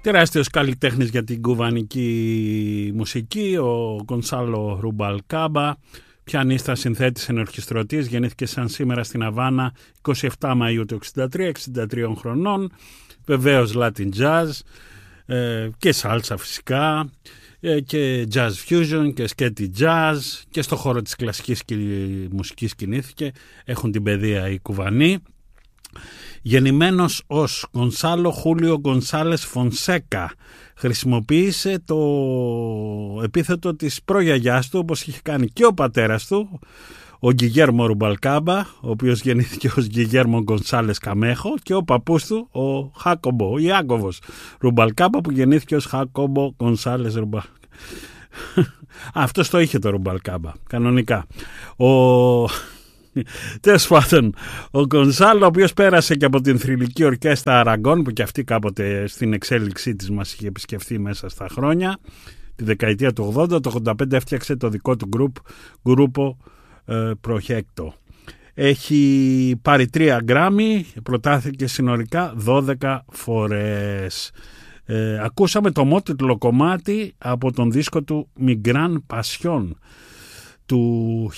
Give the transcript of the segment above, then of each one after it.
Τεράστιος καλλιτέχνης για την κουβανική μουσική, ο Γκονσάλο Ρουμπαλκάμπα, πιανίστα, συνθέτης, ενορχιστρωτής, γεννήθηκε σαν σήμερα στην Αβάνα 27 Μαΐου του 63 χρονών, βεβαίως Latin Jazz και σάλσα φυσικά και Jazz Fusion και Sketty Jazz, και στο χώρο της κλασικής μουσικής κινήθηκε, έχουν την παιδεία οι Κουβανοί. Γεννημένος ως Γκονσάλο Χούλιο Γκονσάλες Φονσέκα, χρησιμοποίησε το επίθετο της προγιαγιάς του, όπως είχε κάνει και ο πατέρας του, ο Γκιγέρμο Ρουμπαλκάμπα, ο οποίος γεννήθηκε ως Γκιγέρμο Γκονσάλες Καμέχο, και ο παππούς του, ο Χάκομπο, ο Ιάκωβος Ρουμπαλκάμπα, που γεννήθηκε ως Χάκομπο Γκονσάλες Ρουμπαλκάμπα. Αυτός το είχε το Ρουμπαλκάμπα, κανονικά. Τέλος πάντων, ο Γκονσάλο, ο οποίος πέρασε και από την θρυλική ορκέστα Αραγκόν, που και αυτή κάποτε στην εξέλιξή της μας είχε επισκεφθεί μέσα στα χρόνια, τη δεκαετία του 80, το 85 έφτιαξε το δικό του γκρούπο Proyecto. Έχει πάρει 3 γκράμι, προτάθηκε συνολικά 12 φορές. Ακούσαμε το μότιτλο κομμάτι από τον δίσκο του Migran Passion του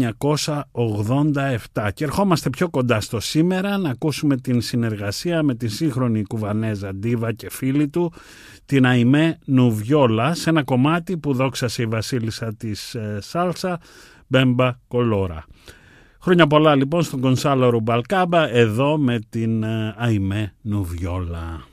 1987, και ερχόμαστε πιο κοντά στο σήμερα να ακούσουμε την συνεργασία με τη σύγχρονη κουβανέζα ντίβα και φίλη του, την Αϊμέ Νουβιόλα, σε ένα κομμάτι που δόξασε η βασίλισσα της σάλσα, Μπέμπα Κολόρα. Χρόνια πολλά λοιπόν στον Γκονσάλο Ρουμπαλκάμπα, εδώ με την Αϊμέ Νουβιόλα.